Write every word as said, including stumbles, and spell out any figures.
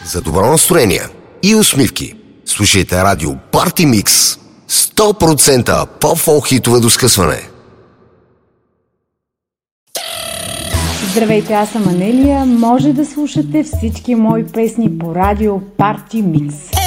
за добро настроение и усмивки. Слушайте радио Party Mix. сто процента по-фолк хитове до скъсване. Здравейте, аз съм Анелия. Може да слушате всички мои песни по радио Party Mix.